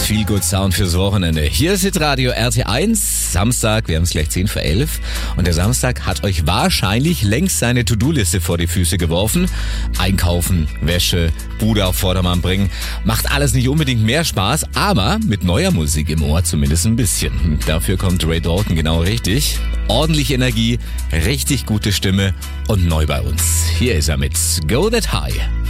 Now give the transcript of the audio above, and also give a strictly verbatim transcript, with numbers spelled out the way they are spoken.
Feel Good Sound fürs Wochenende. Hier ist Hitradio R T eins, Samstag, wir haben es gleich zehn vor elf. Und der Samstag hat euch wahrscheinlich längst seine To-Do-Liste vor die Füße geworfen. Einkaufen, Wäsche, Bude auf Vordermann bringen. Macht alles nicht unbedingt mehr Spaß, aber mit neuer Musik im Ohr zumindest ein bisschen. Dafür kommt Ray Dalton genau richtig. Ordentlich Energie, richtig gute Stimme und neu bei uns. Hier ist er mit Go That High.